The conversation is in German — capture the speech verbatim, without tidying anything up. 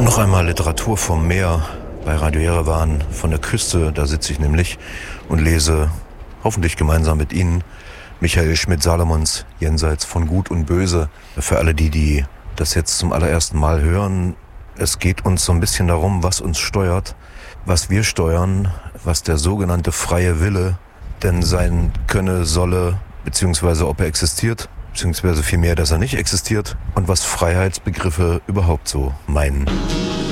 Noch einmal Literatur vom Meer bei Radio Jerewan von der Küste. Da sitze ich nämlich und lese, hoffentlich gemeinsam mit Ihnen, Michael Schmidt-Salomons Jenseits von Gut und Böse. Für alle die, die das jetzt zum allerersten Mal hören, es geht uns so ein bisschen darum, was uns steuert, was wir steuern, was der sogenannte freie Wille denn sein könne, solle, beziehungsweise ob er existiert, beziehungsweise vielmehr, dass er nicht existiert und was Freiheitsbegriffe überhaupt so meinen.